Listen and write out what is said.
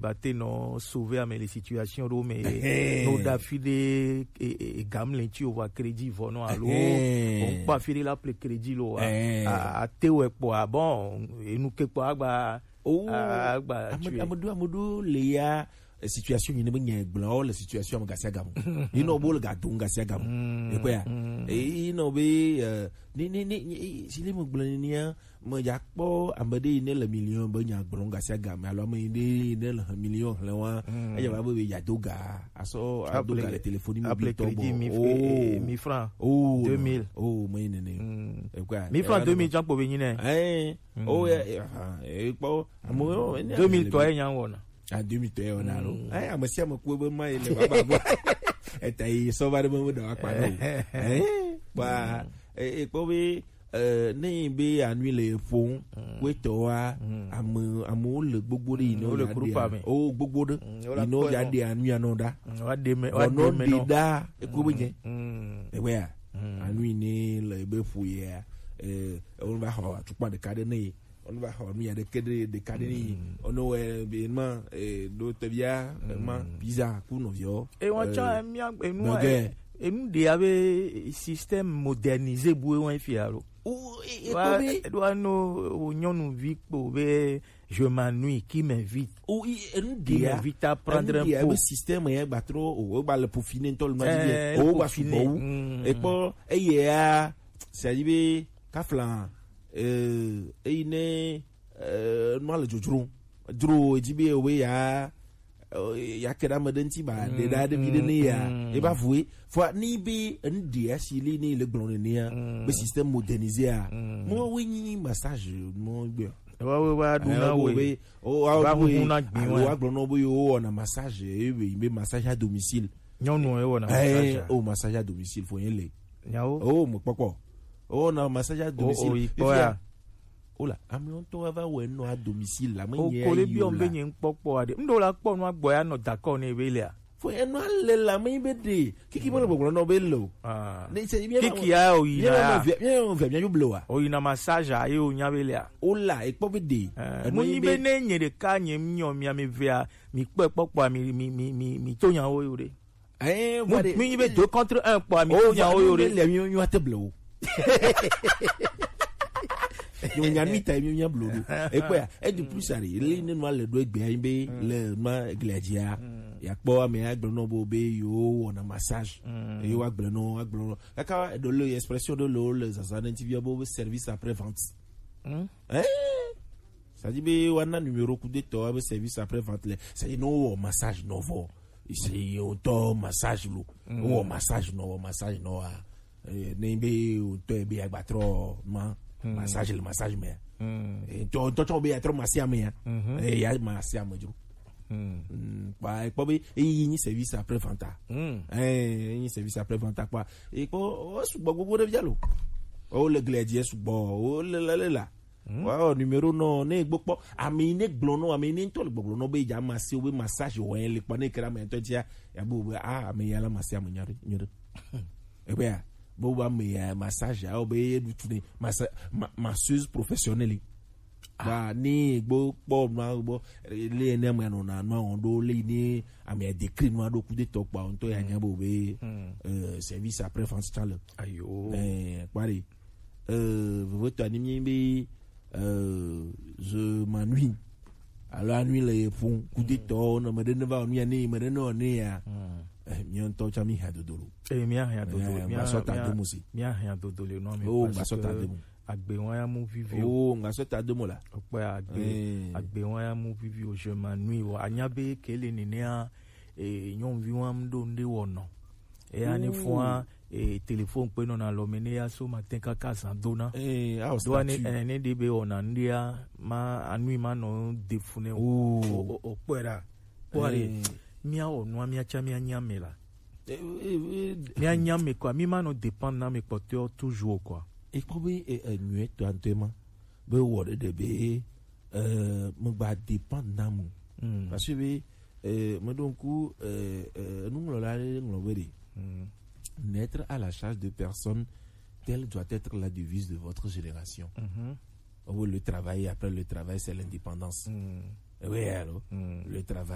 batte no sauver à les situations ro mais no da fide et gamlen tu va crédit vono allo on pas fide la crédit lo a te we po bon et nous que po agba amadou leya situation ni ne blanc la situation am gasia gam ino bol ga dun gasia gam e ko ya e ino be ni si le mo blania mo yakpo ambade ne le million ba nya blanc gasia gam alors mo ne le million le wa e ba be ya doga aso doga le téléphonie mobile to mi francs 2000 mo ne e ko ya 1000 francs 2000 jan po be ni ne e po amo 2000 to e nya wona en 2000 on a lo amasi amako be mai le baba etai so ba de mo do akpa no ba po be ni be anu le fon we to wa amu le gbogbo ri no le kurupa mi gbogbo de ino ya de anu anoda wa de me no da ko be je we anu ni le be fu ye on va ha tupa de kade ni on va avoir mis des cadres on a bien d'autres via pizza pour nos vieux et on a et nous des avait système modernisé pour un fialo et doit nous nous vite pour je m'ennuie qui m'invite qui m'invite à prendre un pot système est pas trop au bal pour finir tout le monde au va finir et pour et ça dit kaflan ine no le jujuru jibe we ya keda madenti ba de da de bidene ya e ba foué fo ni bi ndia sili ni le glon ni ya be système modernisé a mo we ni massage mo gbe wa duna we ba huna gbi wa glon no bo yo na massage e be massage à domicile nyonu e wona massage massage à domicile fo yen le nyao mo popo na massage à domicile ola amion to va we no à domicile la mo yen o bi on be yin popo ade ndo la po no agbo ya no d'accord na ebe le fo eno le la mo be de kiki mo bo no be lo ne se bien kiki ya o ina bien yo blowa o ina massage aye o nya be le ola e po be de mo yin be ne yin de ka nyem nyo mi ame via mi pe popo mi to nya o yo de mi yin be 2 contre 1 po mi to nya o yo de le mi yo ateblo yo nyami ta mi nya blodo e ko ya e du plus ari le ni no le do egbe be le ma gladia ya po ame agbe no bo be yo na massage yo agbe no aka do le expression de lo les azanenti via bo service après vente ça dit be wana numéro coup de to be service après vente le c'est no massage novo ici auto massage lo massage no ne be auto be agbatro ma massage le massage mais to be atro masia me ya masia mo juro pa ko be yi service après vente yi service après vente quoi e ko su gbogbo de vialo o le gladier su bo o la wa numéro no ne gbogbo ami ne glono ami ne to le gbogbo no be ja masia we massage o le pa ne kra me to dia ya bu ami ya la masia mo nyare e be boba me massage a be du tourner masseuse professionnelle ba ni gbo po ma gbo le ne mo na no on do le ni ami décrit no do coup de top pa on to ya nya bo be service après France channel ayo pari votre anime be je m'ennuie alors nuit le fond coup de top no me de ne va ni me de no ne ya mi on to chami ha dodolo mi ha dodolo mi asota demo si mi ha dodolo no mi asota demo agbe won ya mu vivi asota demo la ope agbe won ya mu vivi o je m'ennuie o anyabe kele ni ne a yon vi won do nde wono e ani fo téléphone pe no na lo mene ya so matin kaka san dona do ani ne de be ona ndia ma anui ma no defune o pera pare mia o no mia cha mia nyame la mia nyame quoi mi ma no dépend na me porteur toujours quoi e probi nuit to antema be word de be mo ba dépend na mu parce que me donc nous la ngoberi n'être à la charge de personnes, telle doit être la devise de votre génération. Le travail, après le travail, c'est l'indépendance. Oui, alors, le travail.